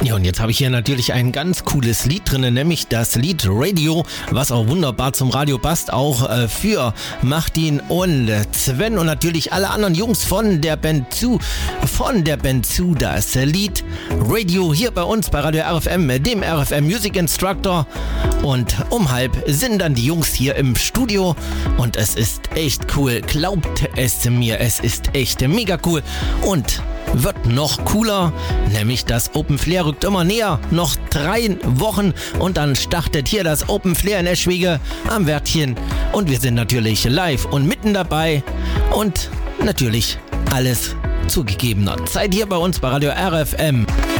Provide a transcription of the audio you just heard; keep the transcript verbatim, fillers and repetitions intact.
Ja, und jetzt habe ich hier natürlich ein ganz cooles Lied drin, nämlich das Lied Radio, was auch wunderbar zum Radio passt, auch äh, für Martin und Sven und natürlich alle anderen Jungs von der Band zu, von der Band zu, das Lied Radio hier bei uns bei Radio R F M, dem R F M Music Instructor, und um halb sind dann die Jungs hier im Studio und es ist echt cool, glaubt es mir, es ist echt mega cool und wird noch cooler, nämlich das Open Flair rückt immer näher, noch drei Wochen und dann startet hier das Open Flair in Eschwege am Wörthchen und wir sind natürlich live und mitten dabei und natürlich alles zu gegebener Zeit hier bei uns bei Radio R F M.